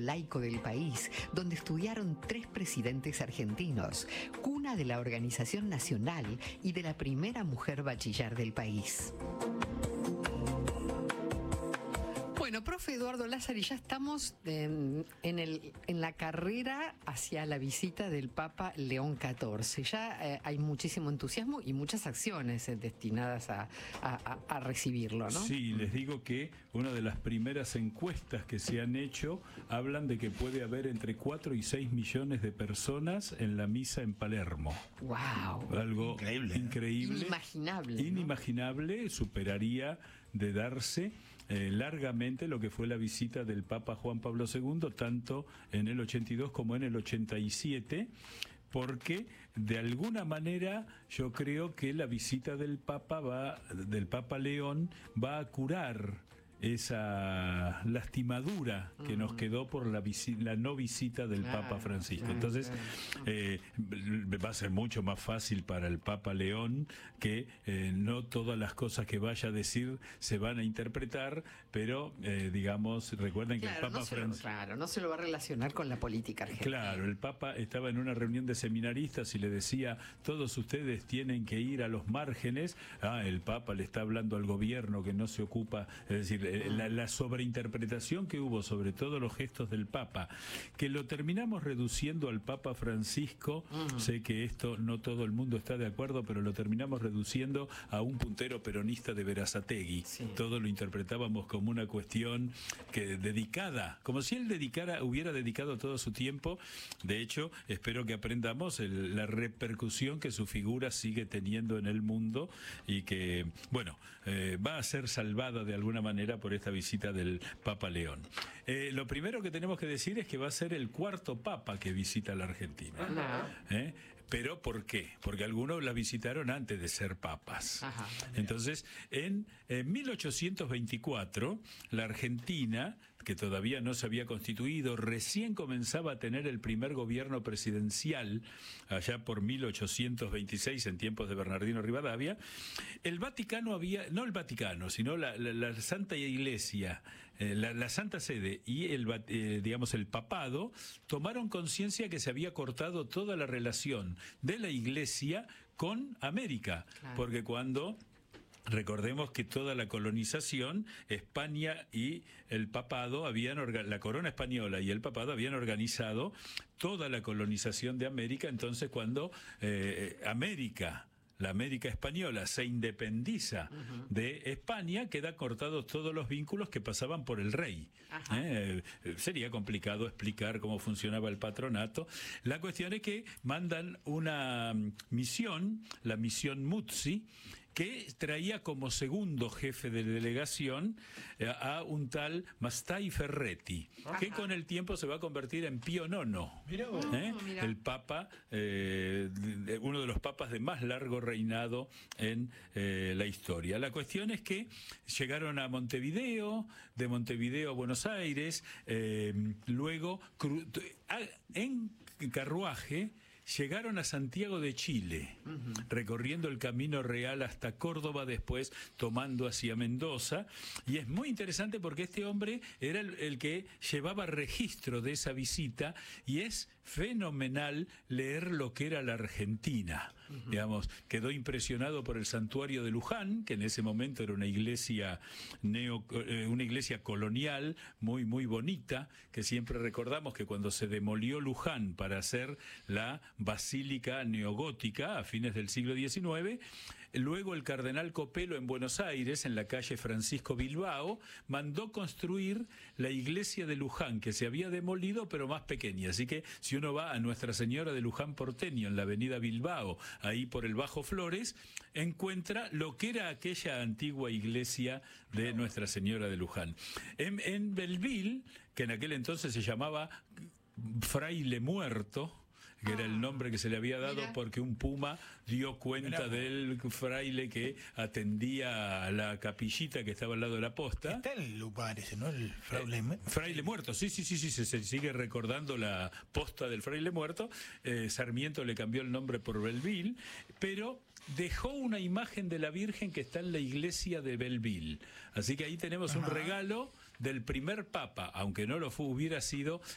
laico del país, donde estudiaron 3 presidentes argentinos, cuna de la Organización Nacional y de la primera mujer bachiller del país. Bueno, profe Eduardo Lázari, ya estamos en la carrera hacia la visita del Papa León XIV. Ya hay muchísimo entusiasmo y muchas acciones destinadas a recibirlo, ¿no? Sí, les digo que una de las primeras encuestas que se han hecho hablan de que puede haber entre 4 y 6 millones de personas en la misa en Palermo. ¡Wow! Algo increíble. Inimaginable, ¿no? Inimaginable, superaría de darse largamente lo que fue la visita del Papa Juan Pablo II, tanto en el 82 como en el 87, porque de alguna manera yo creo que la visita del Papa León va a curar esa lastimadura que nos quedó por la no visita del Papa Francisco. Entonces va a ser mucho más fácil para el Papa León que no todas las cosas que vaya a decir se van a interpretar, pero digamos, recuerden que el Papa Francisco... no se lo va a relacionar con la política argentina. Claro, el Papa estaba en una reunión de seminaristas y le decía, todos ustedes tienen que ir a los márgenes. El Papa le está hablando al gobierno que no se ocupa, es decir, la sobreinterpretación que hubo sobre todo los gestos del Papa, que lo terminamos reduciendo al Papa Francisco. Sé que esto no todo el mundo está de acuerdo, pero lo terminamos reduciendo a un puntero peronista de Berazategui. Todo lo interpretábamos como una cuestión que dedicada, como si él hubiera dedicado todo su tiempo. De hecho, espero que aprendamos la repercusión que su figura sigue teniendo en el mundo y que, bueno, va a ser salvada de alguna manera por esta visita del Papa León. Lo primero que tenemos que decir es que va a ser el 4º Papa que visita la Argentina. ¿Pero por qué? Porque algunos la visitaron antes de ser papas. Entonces, en 1824, la Argentina, que todavía no se había constituido, recién comenzaba a tener el primer gobierno presidencial, allá por 1826, en tiempos de Bernardino Rivadavia. El Vaticano no el Vaticano, sino la Santa Iglesia, la Santa Sede y el Papado tomaron conciencia que se había cortado toda la relación de la Iglesia con América, porque recordemos que toda la colonización, España y el papado la corona española y el papado habían organizado toda la colonización de América. Entonces cuando la América española se independiza de España, quedan cortados todos los vínculos que pasaban por el rey. Sería complicado explicar cómo funcionaba el patronato. La cuestión es que mandan una misión, la misión Muzzi, que traía como segundo jefe de delegación a un tal Mastai Ferretti, que con el tiempo se va a convertir en Pío IX, el papa, uno de los papas de más largo reinado en la historia. La cuestión es que llegaron a Montevideo, de Montevideo a Buenos Aires, luego en carruaje llegaron a Santiago de Chile, recorriendo el Camino Real hasta Córdoba, después tomando hacia Mendoza. Y es muy interesante porque este hombre era el que llevaba registro de esa visita, y es fenomenal leer lo que era la Argentina. Digamos, quedó impresionado por el santuario de Luján, que en ese momento era una iglesia colonial muy, muy bonita, que siempre recordamos que cuando se demolió Luján para hacer la basílica neogótica a fines del siglo XIX, luego el cardenal Copelo en Buenos Aires, en la calle Francisco Bilbao, mandó construir la iglesia de Luján, que se había demolido pero más pequeña. Así que si uno va a Nuestra Señora de Luján Porteño, en la avenida Bilbao, ahí por el Bajo Flores, encuentra lo que era aquella antigua iglesia de Nuestra Señora de Luján. En Belleville, que en aquel entonces se llamaba Fraile Muerto, que era el nombre que se le había dado porque un puma dio cuenta del fraile que atendía a la capillita que estaba al lado de la posta. Está en el lugar ese, ¿no? El fraile muerto, sí, se sigue recordando la posta del fraile muerto. Sarmiento le cambió el nombre por Belleville, pero dejó una imagen de la Virgen que está en la iglesia de Belleville. Así que ahí tenemos un regalo del primer papa, aunque no lo hubiera sido,